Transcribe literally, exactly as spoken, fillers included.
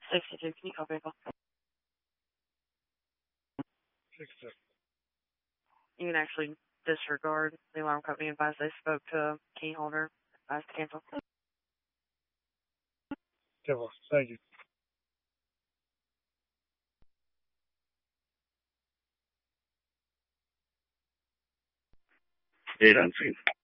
sixty-two, can you call vehicle? sixty-two. You can actually disregard the alarm company advice. They spoke to a key holder, advised to cancel. Okay, well, thank you. Eight on scene.